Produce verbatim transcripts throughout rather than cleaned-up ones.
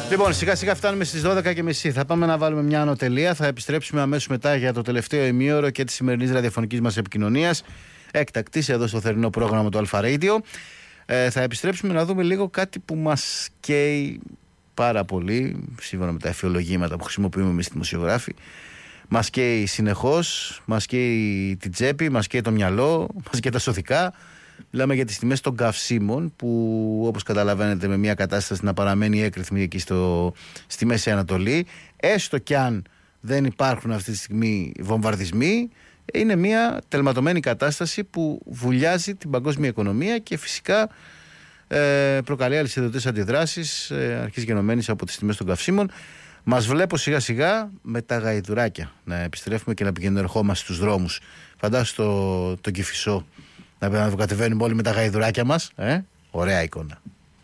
Λοιπόν, σιγά σιγά φτάνουμε στις δώδεκα και μισή. Θα πάμε να βάλουμε μια ανωτελεία. Θα επιστρέψουμε αμέσως μετά για το τελευταίο ημίωρο και τη σημερινή ραδιοφωνικής μας επικοινωνίας. Έκτακτης εδώ στο θερινό πρόγραμμα του Αλφα Radio. Ε, θα επιστρέψουμε να δούμε λίγο κάτι που μας καίει πάρα πολύ, σύμφωνα με τα εφιολογήματα που χρησιμοποιούμε εμείς οι δημοσιογράφοι. Μας καίει συνεχώς, μας καίει την τσέπη, μας καίει το μυαλό, μας καίει τα σωθικά. Μιλάμε για τις τιμές των καυσίμων που, όπως καταλαβαίνετε, με μια κατάσταση να παραμένει έκρηθμη εκεί στο, στη Μέση Ανατολή, έστω κι αν δεν υπάρχουν αυτή τη στιγμή βομβαρδισμοί, είναι μια τελματωμένη κατάσταση που βουλιάζει την παγκόσμια οικονομία και φυσικά ε, προκαλεί αλυσιδωτές αντιδράσεις, ε, αρχής γενομένης από τις τιμές των καυσίμων. Μας βλέπω σιγά σιγά με τα γαϊδουράκια να επιστρέφουμε και να πηγαίνουμε ερχόμαστε στους δρόμους. Φαντάσου το, το Κηφισό να, να κατεβαίνουμε όλοι με τα γαϊδουράκια μας. Ε? Ωραία εικόνα.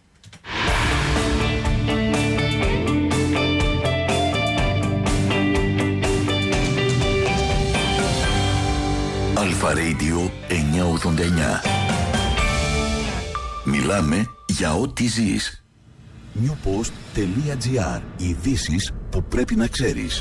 Αλφα Radio εννιακόσια ογδόντα εννιά. Μιλάμε για ό,τι ζεις. newpost.gr. Ειδήσεις που πρέπει να ξέρεις.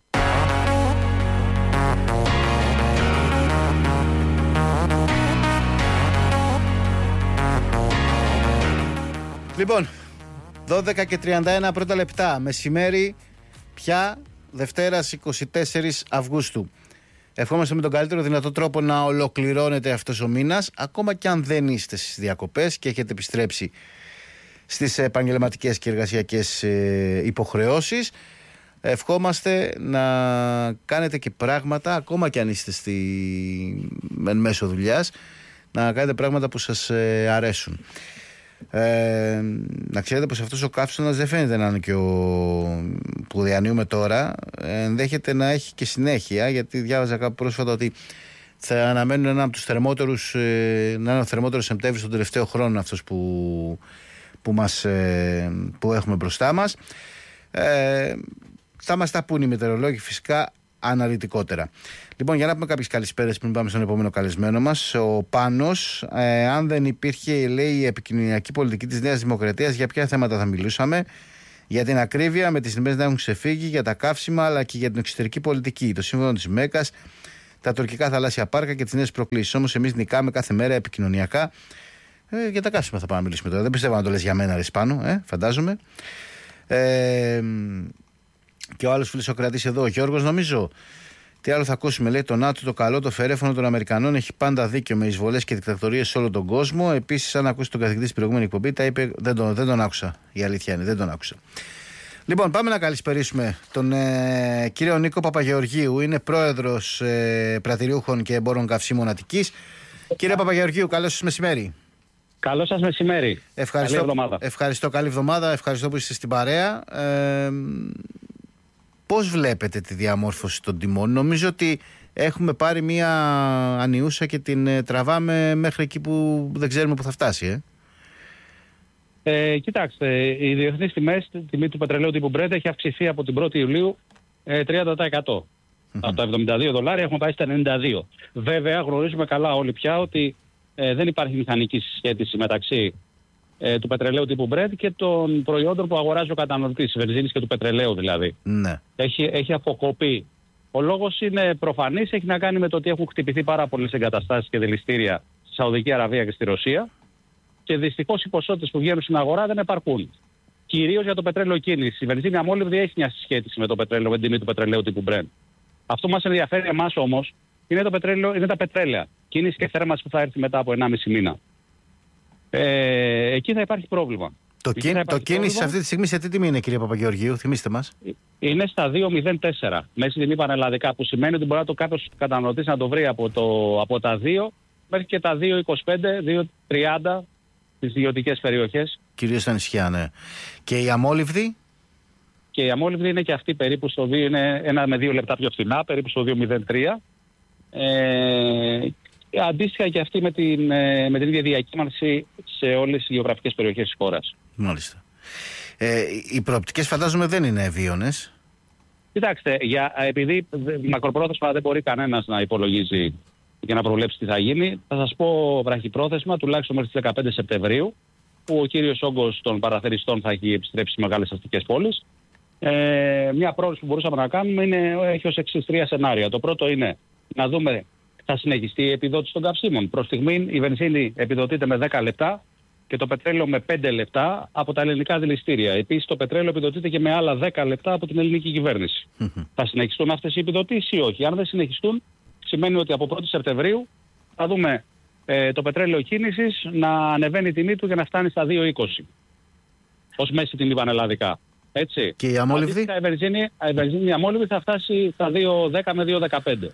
Λοιπόν, δώδεκα και τριάντα ένα πρώτα λεπτά, μεσημέρι, πια Δευτέρας εικοστή τέταρτη Αυγούστου. Ευχόμαστε με τον καλύτερο δυνατό τρόπο να ολοκληρώνεται αυτός ο μήνας, ακόμα και αν δεν είστε στις διακοπές και έχετε επιστρέψει στις επαγγελματικές και εργασιακές υποχρεώσεις. Ευχόμαστε να κάνετε και πράγματα, ακόμα και αν είστε στη... εν μέσω δουλειάς, να κάνετε πράγματα που σας αρέσουν. Ε, να ξέρετε πως αυτός ο καύσωνας δεν φαίνεται να είναι και ο που διανύουμε τώρα, ενδέχεται να έχει και συνέχεια, γιατί διάβαζα κάπου πρόσφατα ότι θα αναμένουν ένα από τους θερμότερους, να είναι ο θερμότερος Σεπτέμβρης στον τελευταίο χρόνο αυτός που, που, μας, που έχουμε μπροστά μας. ε, θα μας τα πούν οι μετεωρολόγοι φυσικά αναλυτικότερα. Λοιπόν, για να πούμε κάποιες καλησπέρες πριν πάμε στον επόμενο καλεσμένο μας. Ο Πάνος, ε, αν δεν υπήρχε, λέει, η επικοινωνιακή πολιτική της Νέας Δημοκρατίας, για ποια θέματα θα μιλούσαμε? Για την ακρίβεια, με τις τιμές να έχουν ξεφύγει, για τα καύσιμα, αλλά και για την εξωτερική πολιτική, το σύμφωνο της ΜΕΚΑΣ, τα τουρκικά θαλάσσια πάρκα και τις νέες προκλήσεις. Όμως εμείς νικάμε κάθε μέρα επικοινωνιακά. Ε, για τα καύσιμα θα πάμε να μιλήσουμε τώρα. Δεν πιστεύω να το λες για μένα, ρε Σπάνο, ε, φαντάζομαι. Ε, και ο άλλος φίλος ο κρατής εδώ, ο Γιώργος, νομίζω. Τι άλλο θα ακούσουμε? Λέει το ΝΑΤΟ, το καλό, το φερέφωνο των Αμερικανών έχει πάντα δίκιο με εισβολές και δικτατορίες σε όλο τον κόσμο. Επίσης, αν ακούσει τον καθηγητή στην προηγούμενη εκπομπή, τα είπε, δεν, τον, δεν τον άκουσα. Η αλήθεια είναι, δεν τον άκουσα. Λοιπόν, πάμε να καλησπερίσουμε τον ε, κύριο Νίκο Παπαγεωργίου. Είναι πρόεδρος ε, πρατηριούχων και εμπόρων καυσίμων Αττικής. Κύριε Παπαγεωργίου, καλώς σας μεσημέρι. Καλό σας μεσημέρι. Ευχαριστώ, καλή εβδομάδα. Ευχαριστώ, καλή εβδομάδα. Ευχαριστώ που είστε στην παρέα. Ε, Πώς βλέπετε τη διαμόρφωση των τιμών? Νομίζω ότι έχουμε πάρει μια ανιούσα και την ε, τραβάμε μέχρι εκεί που δεν ξέρουμε που θα φτάσει. Ε. Ε, κοιτάξτε, οι διεθνείς τιμές, η τιμή του πετρελαίου τύπου Brent έχει αυξηθεί από την πρώτη Ιουλίου ε, τριάντα τοις εκατό. Mm-hmm. Από τα εβδομήντα δύο δολάρια έχουμε πάει στα ενενήντα δύο. Βέβαια, γνωρίζουμε καλά όλοι πια ότι ε, δεν υπάρχει μηχανική συσχέτιση μεταξύ ε, του πετρελαίου τύπου Brent και των προϊόντων που αγοράζει ο καταναλωτής, της βενζίνης και του πετρελαίου δηλαδή. Ναι. Έχει, έχει αποκοπεί. Ο λόγος είναι προφανής, έχει να κάνει με το ότι έχουν χτυπηθεί πάρα πολλές εγκαταστάσεις και δηληστήρια στη Σαουδική Αραβία και στη Ρωσία και δυστυχώς οι ποσότητες που βγαίνουν στην αγορά δεν επαρκούν. Κυρίως για το πετρέλαιο κίνηση. Η βενζίνη αμόλυβδη έχει μια συσχέτιση με το πετρέλαιο, με την τιμή του πετρελαίου τύπου Brent. Αυτό που μας ενδιαφέρει εμάς όμως είναι, το πετρέλαιο, είναι τα πετρέλαια. Κίνηση και θέρμανση που θα έρθει μετά από ενάμιση μήνα. Ε, εκεί θα υπάρχει πρόβλημα. Το, κί, το κίνηση αυτή τη στιγμή σε τι τιμή είναι, κύριε Παπαγεωργίου, θυμίστε μας? Είναι στα δύο μηδέν τέσσερα, μέση τιμή πανελλαδικά, που σημαίνει ότι μπορεί να το κάποιος καταναλωτής να το βρει από, το, από τα δύο μέχρι και τα δύο είκοσι πέντε, δύο τριάντα στις ιδιωτικές περιοχές. Κυρίως στα νησιά, ναι. Και η αμόλυβδη? Και η αμόλυβδη είναι και αυτή περίπου στο δύο, είναι ένα με δύο λεπτά πιο φθηνά, περίπου στο δύο μηδέν τρία. Ε, αντίστοιχα και αυτή με την, με την ίδια διακύμανση σε όλες τις γεωγραφικές περιοχές της χώρας. Μάλιστα. Ε, οι προοπτικές φαντάζομαι δεν είναι ευίωνες. Κοιτάξτε, για, επειδή μακροπρόθεσμα δεν μπορεί κανένας να υπολογίζει και να προβλέψει τι θα γίνει, θα σας πω βραχυπρόθεσμα, τουλάχιστον μέχρι τις δεκαπέντε Σεπτεμβρίου, που ο κύριος όγκος των παραθεριστών θα έχει επιστρέψει σε μεγάλες αστικές πόλεις. Ε, μια πρόβληση που μπορούσαμε να κάνουμε είναι, έχει ως εξής τρία σενάρια. Το πρώτο είναι να δούμε θα συνεχιστεί η επιδότηση των καυσίμων. Προς στιγμή η βενζίνη επιδοτείται με δέκα λεπτά και το πετρέλαιο με πέντε λεπτά από τα ελληνικά δηληστήρια. Επίσης το πετρέλαιο επιδοτείται και με άλλα δέκα λεπτά από την ελληνική κυβέρνηση. Θα συνεχιστούν αυτές οι επιδοτήσεις ή όχι? Αν δεν συνεχιστούν, σημαίνει ότι από πρώτη Σεπτεμβρίου θα δούμε ε, το πετρέλαιο κίνησης να ανεβαίνει η τιμή του για να φτάνει στα δύο είκοσι ως μέση τιμή πανελλαδικά. Έτσι. Και η αμόλυβδη? Η βενζίνη, η βενζίνη η αμόλυβδη θα φτάσει στα δύο δέκα με δύο δεκαπέντε.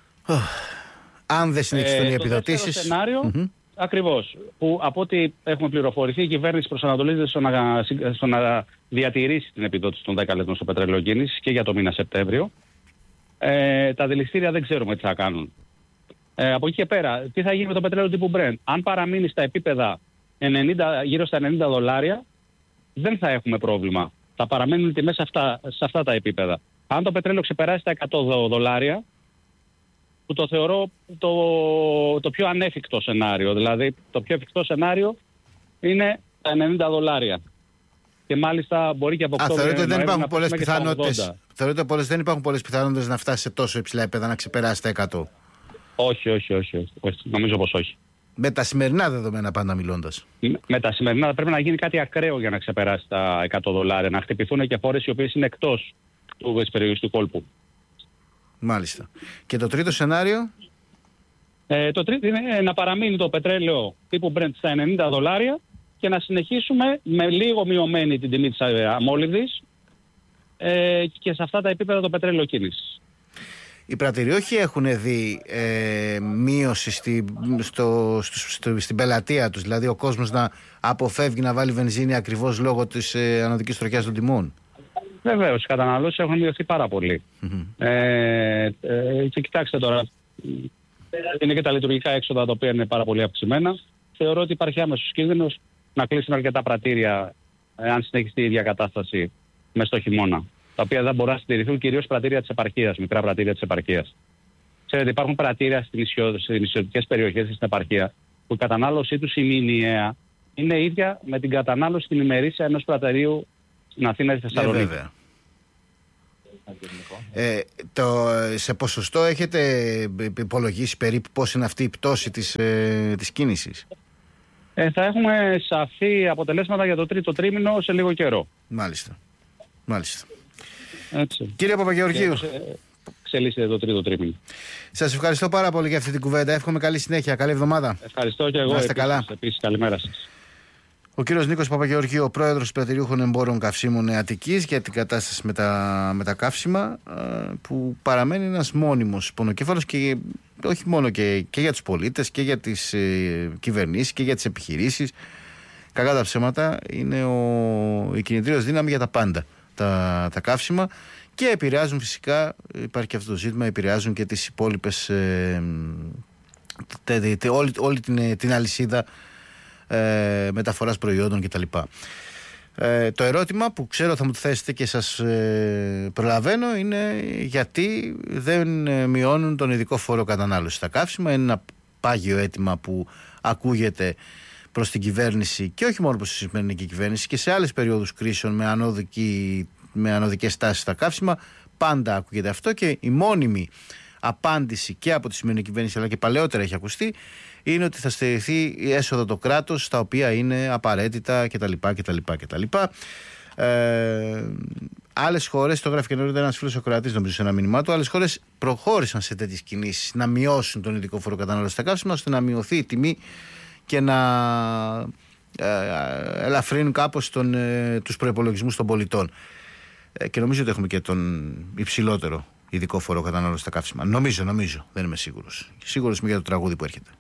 Αν δεν συνεχιστούν ε, οι επιδοτήσεις. Το σενάριο, mm-hmm. ακριβώς, που από ό,τι έχουμε πληροφορηθεί, η κυβέρνηση προσανατολίζεται στο να, στο να διατηρήσει την επιδότηση των δέκα λεπτών στο πετρέλαιο κίνησης και για το μήνα Σεπτέμβριο. Ε, τα δηληστήρια δεν ξέρουμε τι θα κάνουν. Ε, από εκεί και πέρα, τι θα γίνει με το πετρέλαιο τύπου Brent? Αν παραμείνει στα επίπεδα ενενήντα, γύρω στα ενενήντα δολάρια, δεν θα έχουμε πρόβλημα. Θα παραμένουν οι τιμές σε αυτά, σε αυτά τα επίπεδα. Αν το πετρέλαιο ξεπεράσει τα εκατό δολάρια, που το θεωρώ το, το πιο ανέφικτο σενάριο, δηλαδή το πιο εφικτό σενάριο είναι τα ενενήντα δολάρια. Και μάλιστα μπορεί και από Οκτώβριο. Θεωρείτε ότι δεν υπάρχουν πολλές πιθανότητες. Θεωρείτε ότι δεν υπάρχουν πολλές πιθανότητες να φτάσει σε τόσο υψηλά επίπεδα, να ξεπεράσει τα εκατό? Όχι, όχι, όχι, όχι, όχι. Νομίζω πως όχι. Με τα σημερινά δεδομένα πάντα μιλώντας. Με τα σημερινά πρέπει να γίνει κάτι ακραίο για να ξεπεράσει τα εκατό δολάρια. Να χτυπηθούν και χώρες οι οποίες είναι εκτός της περιοχής του κόλπου. Μάλιστα. Και το τρίτο σενάριο? Ε, το τρίτο είναι να παραμείνει το πετρέλαιο τύπου Brent στα ενενήντα δολάρια και να συνεχίσουμε με λίγο μειωμένη την τιμή της αμόλυβδης ε, και σε αυτά τα επίπεδα το πετρέλαιο κίνησης. Οι πρατηριόχοι έχουν δει ε, μείωση στη, στο, στο, στο, στην πελατεία τους, δηλαδή ο κόσμος να αποφεύγει να βάλει βενζίνη ακριβώς λόγω της ε, ανωδικής τροχιάς των τιμών? Βεβαίως, οι καταναλώσεις έχουν μειωθεί πάρα πολύ. Mm-hmm. Ε, ε, και κοιτάξτε τώρα, είναι και τα λειτουργικά έξοδα τα οποία είναι πάρα πολύ αυξημένα. Θεωρώ ότι υπάρχει άμεσος κίνδυνος να κλείσουν αρκετά πρατήρια ε, αν συνεχιστεί η ίδια κατάσταση μες στο χειμώνα. Τα οποία δεν μπορούν να συντηρηθούν, κυρίως πρατήρια της επαρχίας, μικρά πρατήρια της επαρχίας. Ξέρετε, υπάρχουν πρατήρια στις νησιωτικές περιοχές στην επαρχία που η κατανάλωσή τους η μηνιαία είναι ίδια με την κατανάλωση την ημερήσια ενός πρατηρίου στην Αθήνα ή στη Θεσσαλονίκη. Ε, βέβαια. Ε, το, σε ποσοστό έχετε υπολογίσει περίπου πώς είναι αυτή η πτώση της, ε, της κίνησης? Ε, θα έχουμε σαφή αποτελέσματα για το τρίτο τρίμηνο σε λίγο καιρό. Μάλιστα. Μάλιστα. Έτσι. Κύριε Παπαγεωργίου, εξελίσσεται το τρίτο τρίμηνο. Σας ευχαριστώ πάρα πολύ για αυτή την κουβέντα. Εύχομαι καλή συνέχεια. Καλή εβδομάδα. Ευχαριστώ και εγώ. Να είστε καλά. Επίσης, καλημέρα σας. Ο κύριος Νίκος Παπαγεωργίου, ο πρόεδρος Πρατηριούχων Εμπόρων Καυσίμων Αττικής, για την κατάσταση με τα, με τα καύσιμα, που παραμένει ένας μόνιμος πονοκέφαλος και όχι μόνο και, και για τους πολίτες και για τις ε, κυβερνήσεις και για τις επιχειρήσεις. Κακά τα ψέματα, είναι ο, η κινητήριος δύναμη για τα πάντα τα, τα καύσιμα, και επηρεάζουν φυσικά, υπάρχει και αυτό το ζήτημα, επηρεάζουν και τις υπόλοιπες ε, τε, τε, τε, όλη, όλη την, την αλυσίδα ε, μεταφοράς προϊόντων κτλ. Ε, το ερώτημα που ξέρω θα μου το θέσετε και σας ε, προλαβαίνω είναι γιατί δεν ε, μειώνουν τον ειδικό φόρο κατανάλωση στα καύσιμα. Είναι ένα πάγιο αίτημα που ακούγεται προς την κυβέρνηση και όχι μόνο προς τη σημερινή κυβέρνηση, και σε άλλες περιόδους κρίσεων με, ανώδικη, με ανωδικές τάσεις στα καύσιμα πάντα ακούγεται αυτό, και η μόνιμη απάντηση και από τη σημερινή κυβέρνηση αλλά και παλαιότερα έχει ακουστεί είναι ότι θα στερηθεί η έσοδα το κράτος, τα οποία είναι απαραίτητα κτλ. κτλ, κτλ. Ε, άλλες χώρες, το γράφει και νωρίτερα ένας φίλος Ακροατής νομίζω σε ένα μήνυμά του, άλλες χώρες προχώρησαν σε τέτοιες κινήσεις να μειώσουν τον ειδικό φόρο κατανάλωση στα καύσιμα ώστε να μειωθεί η τιμή και να ε, ελαφρύνουν κάπως τον, ε, τους προϋπολογισμούς των πολιτών. Ε, και νομίζω ότι έχουμε και τον υψηλότερο ειδικό φόρο κατανάλωση στα καύσιμα. Νομίζω, νομίζω, δεν είμαι σίγουρος. Σίγουρος είμαι για το τραγούδι που έρχεται.